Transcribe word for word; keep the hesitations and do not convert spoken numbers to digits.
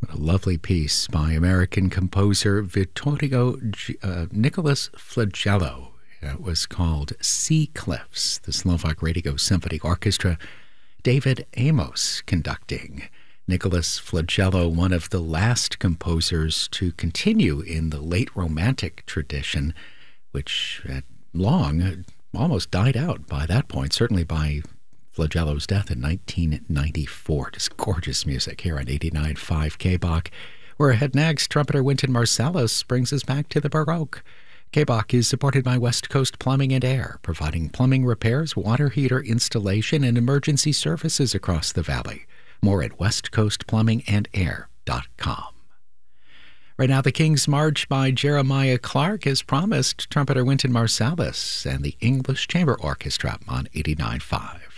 What a lovely piece by American composer Vittorio G- uh, Nicholas Flagello. It was called Sea Cliffs, the Slovak Radio Symphony Orchestra. David Amos conducting. Nicholas Flagello, one of the last composers to continue in the late Romantic tradition, which had long almost died out by that point, certainly by Flagello's death in nineteen ninety-four. Just gorgeous music here on eighty-nine point five K B O C, where ahead next, trumpeter Wynton Marsalis brings us back to the Baroque. K B O C is supported by West Coast Plumbing and Air, providing plumbing repairs, water heater installation, and emergency services across the valley. More at west coast plumbing and air dot com. Right now, the King's March by Jeremiah Clark is promised. Trumpeter Wynton Marsalis and the English Chamber Orchestra on eighty-nine point five.